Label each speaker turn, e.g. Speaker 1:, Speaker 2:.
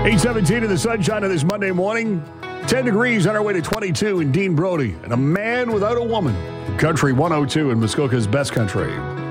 Speaker 1: 8:17 in the sunshine of this Monday morning. 10 degrees on our way to 22 in Dean Brody. And a man without a woman. Country 102 in Muskoka's best country.